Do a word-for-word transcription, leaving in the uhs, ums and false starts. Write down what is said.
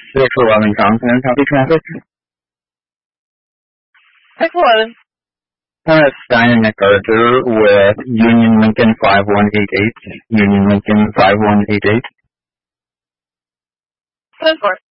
six eleven Compton, copy traffic. six eleven. Uh, Stein MacArthur with Union Lincoln five one eight eight. Union Lincoln five one eight eight. ten four.